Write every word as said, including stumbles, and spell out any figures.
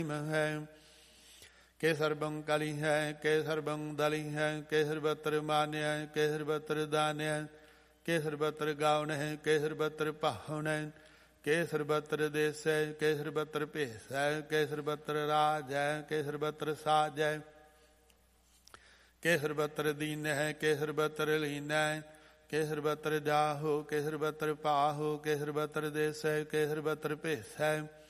ਹੈ। ਕੇ ਸਰਬੰ ਕਲੀ ਹੈ, ਕੇ ਸਰਬੰ ਦਲੀ ਹੈ, ਕੇ ਸਰਬਤਰ ਮਾਨਿਆ, ਕੇ ਸਰਬਤਰ ਦਾਨਿਆ, ਕੇ ਸਰਬਤਰ ਗਾਉਣ ਹੈ, ਕੇ ਸਰਬਤਰ ਭਾਵਨ ਹੈ, ਕੇ ਸਰਬਤਰ ਦੇਸ ਹੈ, ਕੇ ਸਰਬਤਰ ਭੇਸ ਹੈ, ਕੇ ਸਰਬਤਰ ਰਾਜ ਹੈ, ਕੇ ਸਰਬਤਰ ਸਾਜ ਹੈ, ਕੇ ਸਰਬਤਰ ਦੀਨ ਹੈ, ਕੇ ਸਰਬਤਰ ਲੀਨ ਹੈ, ਕੇ ਸਰਬਤਰ ਜਾਹੋ, ਕੇ ਸਰਬਤਰ ਪਾਹੋ, ਕੇ ਸਰਬਤਰ ਦੇਸ ਹੈ, ਕੇ ਸਰਬਤਰ ਭੇਸ ਹੈ।